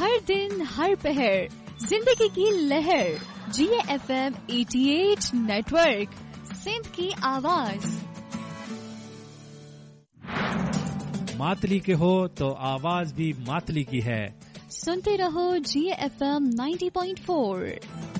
हर दिन हर पहर जिंदगी की लहर GFM 88 नेटवर्क सिंध की आवाज। मातली के हो तो आवाज भी मातली की है। सुनते रहो GFM 90.4।